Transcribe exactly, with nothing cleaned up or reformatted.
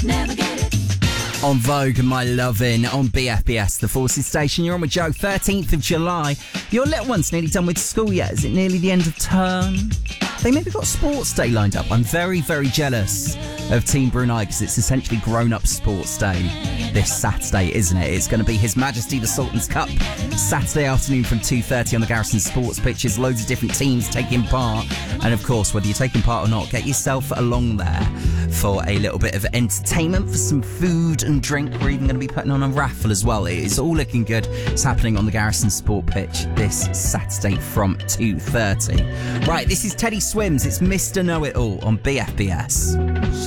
never get it. On Vogue and My Lovin' on B F B S, the Forces Station. You're on with Joe. thirteenth of July. Your little one's nearly done with school yet. Is it nearly the end of term? They maybe got sports day lined up. I'm very, very jealous of Team Brunei because it's essentially grown-up sports day this Saturday, isn't it? It's going to be His Majesty the Sultan's Cup Saturday afternoon from two thirty on the Garrison Sports pitches. Loads of different teams taking part. And of course, whether you're taking part or not, get yourself along there for a little bit of entertainment, for some food and drink. We're even going to be putting on a raffle as well. It is all looking good. It's happening on the Garrison Sport pitch this Saturday from two thirty. Right, this is Teddy Swims. It's Mister Know-It-All on B F B S.